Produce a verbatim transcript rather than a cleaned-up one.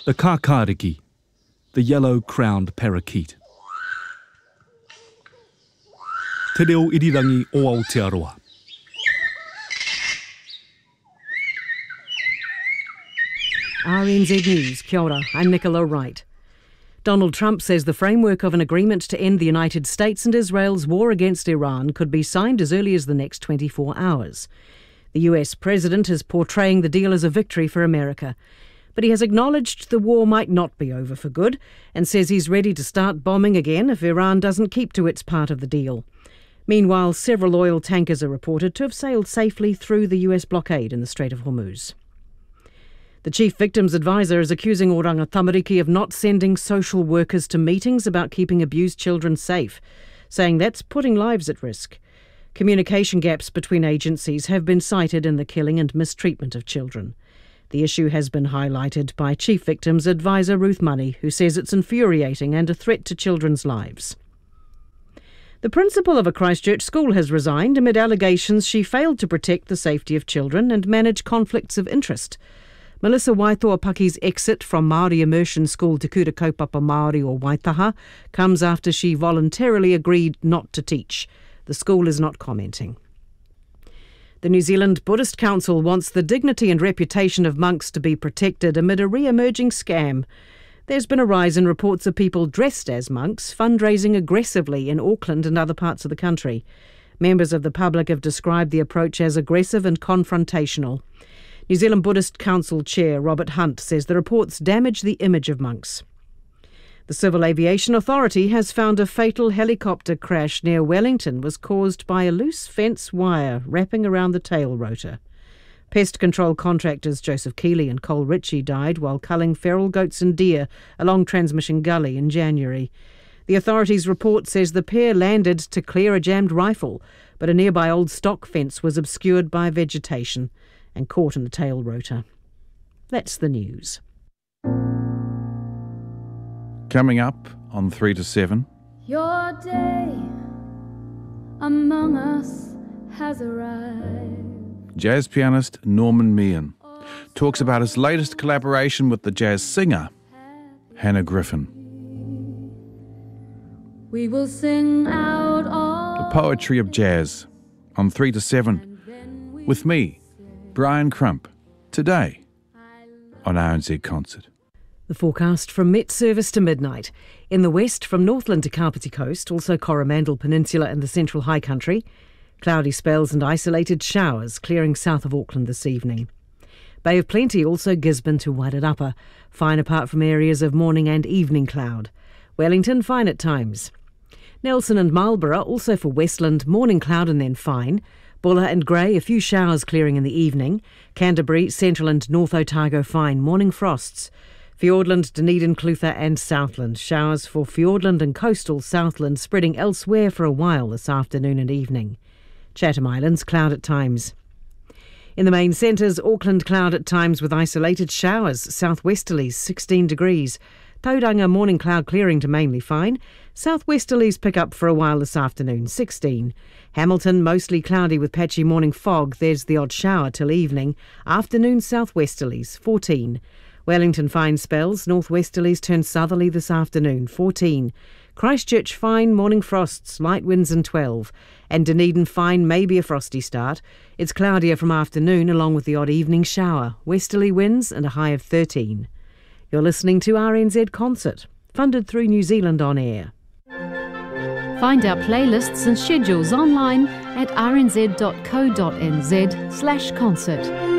The kākāriki, the yellow-crowned parakeet. Te reo irirangi o Aotearoa. R N Z News, kia ora, I'm Nicola Wright. Donald Trump says the framework of an agreement to end the United States and Israel's war against Iran could be signed as early as the next twenty-four hours. The U S president is portraying the deal as a victory for America, but he has acknowledged the war might not be over for good and says he's ready to start bombing again if Iran doesn't keep to its part of the deal. Meanwhile, several oil tankers are reported to have sailed safely through the U S blockade in the Strait of Hormuz. The Chief Victims Advisor is accusing Oranga Tamariki of not sending social workers to meetings about keeping abused children safe, saying that's putting lives at risk. Communication gaps between agencies have been cited in the killing and mistreatment of children. The issue has been highlighted by Chief Victims Advisor Ruth Money, who says it's infuriating and a threat to children's lives. The principal of a Christchurch school has resigned amid allegations she failed to protect the safety of children and manage conflicts of interest. Melissa Waitoapaki's exit from Māori Immersion School Te Kura Kaupapa Māori or Waitaha comes after she voluntarily agreed not to teach. The school is not commenting. The New Zealand Buddhist Council wants the dignity and reputation of monks to be protected amid a re-emerging scam. There's been a rise in reports of people dressed as monks fundraising aggressively in Auckland and other parts of the country. Members of the public have described the approach as aggressive and confrontational. New Zealand Buddhist Council Chair Robert Hunt says the reports damage the image of monks. The Civil Aviation Authority has found a fatal helicopter crash near Wellington was caused by a loose fence wire wrapping around the tail rotor. Pest control contractors Joseph Keeley and Cole Ritchie died while culling feral goats and deer along Transmission Gully in January. The authorities' report says the pair landed to clear a jammed rifle, but a nearby old stock fence was obscured by vegetation and caught in the tail rotor. That's the news. Coming up on three to seven. Your day among us has arrived. Jazz pianist Norman Meehan talks about his latest collaboration with the jazz singer Hannah Griffin. We will sing out all The poetry of jazz on three to seven with me, Brian Crump, today on R N Z Concert. The forecast from Met Service to midnight. In the west, from Northland to Kapiti Coast, also Coromandel Peninsula and the Central High Country. Cloudy spells and isolated showers clearing south of Auckland this evening. Bay of Plenty, also Gisborne to Wairarapa. Fine apart from areas of morning and evening cloud. Wellington, fine at times. Nelson and Marlborough, also for Westland, morning cloud and then fine. Bulla and Grey, a few showers clearing in the evening. Canterbury, Central and North Otago, fine. Morning frosts. Fiordland, Dunedin, Clutha and Southland. Showers for Fiordland and coastal Southland spreading elsewhere for a while this afternoon and evening. Chatham Islands, cloud at times. In the main centres, Auckland cloud at times with isolated showers. Southwesterlies, sixteen degrees. Tauranga, morning cloud clearing to mainly fine. Southwesterlies pick up for a while this afternoon, sixteen. Hamilton, mostly cloudy with patchy morning fog. There's the odd shower till evening. Afternoon southwesterlies, fourteen. Wellington, fine spells. Northwesterlies turn southerly this afternoon, fourteen. Christchurch, fine morning frosts, light winds and twelve. And Dunedin, fine, maybe a frosty start. It's cloudier from afternoon along with the odd evening shower. Westerly winds and a high of thirteen. You're listening to R N Z Concert, funded through New Zealand On Air. Find our playlists and schedules online at r n z dot co dot n z slash concert.